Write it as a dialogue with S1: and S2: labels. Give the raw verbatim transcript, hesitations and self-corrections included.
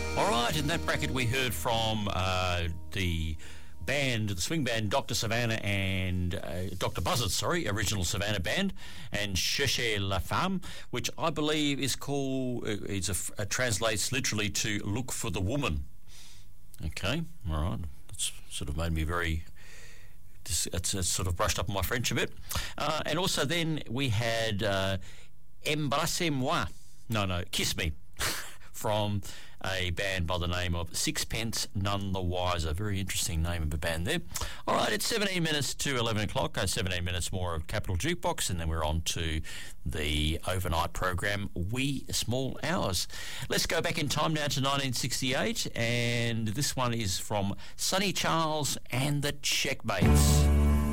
S1: All right, in that bracket we heard from uh, the band, the swing band, Doctor Savannah and uh, Doctor Buzzard, sorry, original Savannah band, and Cherchez la Femme, which I believe is called, uh, it's a, uh, translates literally to look for the woman. Okay, all right, that's sort of made me very, it's, it's sort of brushed up on my French a bit. Uh, and also then we had uh, Embrassez-moi, no, no, Kiss Me, from a band by the name of Sixpence None the Wiser. Very interesting name of a band there. All right, it's seventeen minutes to eleven o'clock, uh, seventeen minutes more of Capital Jukebox, and then we're on to the overnight program, Wee Small Hours. Let's go back in time now to nineteen sixty-eight, and this one is from Sonny Charles and the Checkmates.